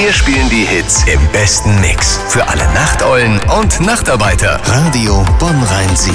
Wir spielen die Hits im besten Mix für alle Nachteulen und Nachtarbeiter. Radio Bonn-Rhein-Sieg.